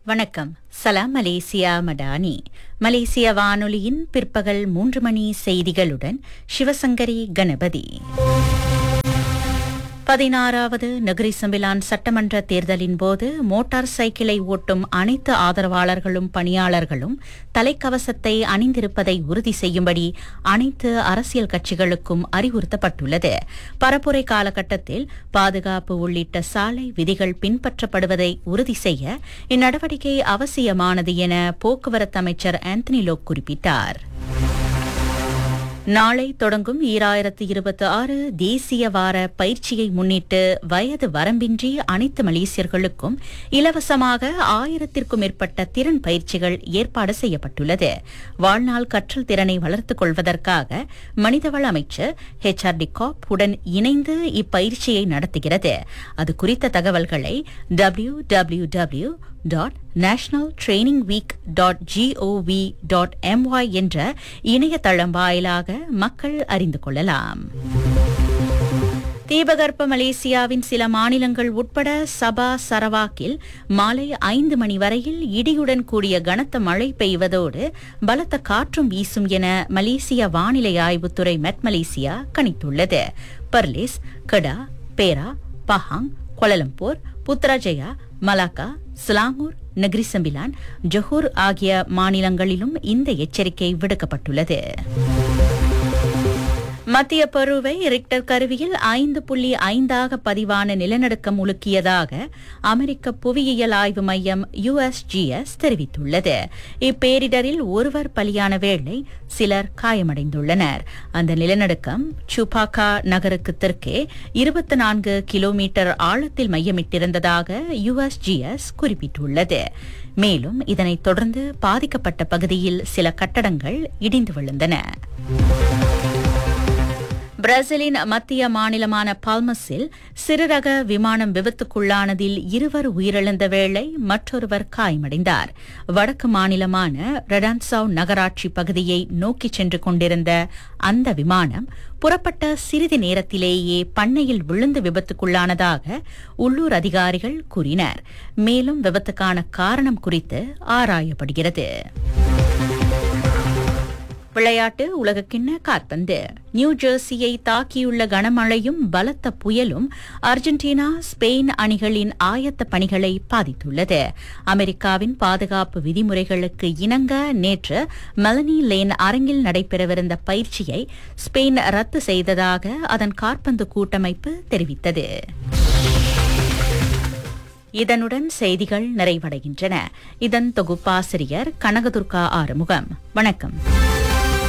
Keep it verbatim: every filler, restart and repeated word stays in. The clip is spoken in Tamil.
வணக்கம். சலாம் மலேசியா மடானி. மலேசிய வானொலியின் பிற்பகல் மூன்று மணி செய்திகளுடன் சிவசங்கரி கணபதி. பதினாறாவது நகரி சம்பிலான் சட்டமன்ற தேர்தலின் போது மோட்டார் சைக்கிளை ஓட்டும் அனைத்து ஆதரவாளர்களும் பணியாளர்களும் தலைக்கவசத்தை அணிந்திருப்பதை உறுதி செய்யும்படி அனைத்து அரசியல் கட்சிகளுக்கும் அறிவுறுத்தப்பட்டுள்ளது. பரப்புரை காலகட்டத்தில் பாதுகாப்பு உள்ளிட்ட சாலை விதிகள் பின்பற்றப்படுவதை உறுதி செய்ய இந்நடவடிக்கை அவசியமானது என போக்குவரத்து அமைச்சர் ஆந்தனி லோக் குறிப்பிட்டார். நாளை தொடங்கும் ஈராயிரத்து இருபத்தி ஆறு தேசிய வார பயிற்சியை முன்னிட்டு வயது வரம்பின்றி அனைத்து மலேசியர்களுக்கும் இலவசமாக ஆயிரத்திற்கும் மேற்பட்ட திறன் பயிற்சிகள் ஏற்பாடு செய்யப்பட்டுள்ளது. வாழ்நாள் கற்றல் திறனை வளர்த்துக் கொள்வதற்காக மனிதவள அமைச்சர் ஹெச் ஆர் டி காப் உடன் இணைந்து இப்பயிற்சியை நடத்துகிறது. அது குறித்த தகவல்களை W W W dot national training week dot gov dot MY என்ற இணையதளம் வாயிலாக மக்கள் அறிந்து கொள்ளலாம். தீபகற்ப மலேசியாவின் சில மாநிலங்கள் உட்பட சபா சரவாக்கில் மாலை ஐந்து மணி வரையில் இடியுடன் கூடிய கனத்த மழை பெய்வதோடு பலத்த காற்றும் வீசும் என மலேசிய வானிலை ஆய்வுத்துறை மெட் மலேசியா கணித்துள்ளது. பர்லிஸ், கடா, பேரா, Pahang, Kuala Lumpur, Putrajaya, Malacca, Selangor, Nagari Sembilan, Johor ஆகிய மாநிலங்களிலும் இந்த எச்சரிக்கை விடுக்கப்பட்டுள்ளது. மத்திய பருவை ரிக்டர் கருவியில் ஐந்து புள்ளி ஐந்தாக பதிவான நிலநடுக்கம் உலுக்கியதாக அமெரிக்க புவியியல் ஆய்வு மையம் யுஎஸ்ஜிஎஸ் தெரிவித்துள்ளது. இப்பேரிடரில் ஒருவர் பலியான வேளை சிலர் காயமடைந்துள்ளனர். அந்த நிலநடுக்கம் சுபாகா நகருக்கு தெற்கே இருபத்தி நான்கு கிலோமீட்டர் ஆழத்தில் மையமிட்டிருந்ததாக யுஎஸ்ஜிஎஸ் குறிப்பிட்டுள்ளது. மேலும் இதனைத் தொடர்ந்து பாதிக்கப்பட்ட பகுதியில் சில கட்டடங்கள் இடிந்து விழுந்தன. பிரேசிலின் மத்திய மாநிலமான பால்மஸில் சிறுரக விமானம் விபத்துக்குள்ளானதில் இருவர் உயிரிழந்த வேளை மற்றொருவர் காயமடைந்தார். வடக்கு மாநிலமான ரெடான்சாவ் நகராட்சி பகுதியை நோக்கி சென்று கொண்டிருந்த அந்த விமானம் புறப்பட்ட சிறிது நேரத்திலேயே பண்ணையில் விழுந்து விபத்துக்குள்ளானதாக உள்ளூர் அதிகாரிகள் கூறினர். மேலும் விபத்துக்கான காரணம் குறித்து ஆராயப்படுகிறது. விளையாட்டு உலகக்கிண்ண காற்பந்து. நியூ ஜெர்சியை தாக்கியுள்ள கனமழையும் பலத்த புயலும் அர்ஜென்டினா, ஸ்பெயின் அணிகளின் ஆயத்த பணிகளை பாதித்துள்ளது. அமெரிக்காவின் பாதுகாப்பு விதிமுறைகளுக்கு இணங்க நேற்று மெலனி லேன் அரங்கில் நடைபெறவிருந்த பயிற்சியை ஸ்பெயின் ரத்து செய்ததாக அதன் காற்பந்து கூட்டமைப்பு தெரிவித்தது. இதனுடன் செய்திகள் நிறைவடைகின்றன. இதன் தொகுப்பாசிரியர் கனகதுர்கா ஆறுமுகம். வணக்கம்.